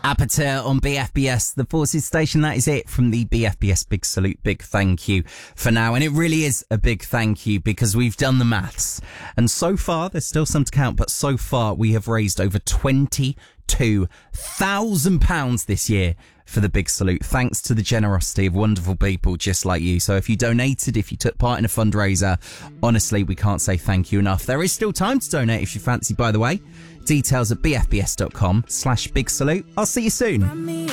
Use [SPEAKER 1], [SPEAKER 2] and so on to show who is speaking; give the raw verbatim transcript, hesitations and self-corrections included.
[SPEAKER 1] Aperture on B F B S, the Forces station. That is it from the B F B S Big Salute. Big thank you for now. And it really is a big thank you because we've done the maths. And so far, there's still some to count, but so far we have raised over twenty-two thousand pounds this year for the Big Salute, thanks to the generosity of wonderful people just like you. So if you donated, if you took part in a fundraiser, honestly, we can't say thank you enough. There is still time to donate if you fancy, by the way. Details at bfbs.com slash big salute. I'll see you soon.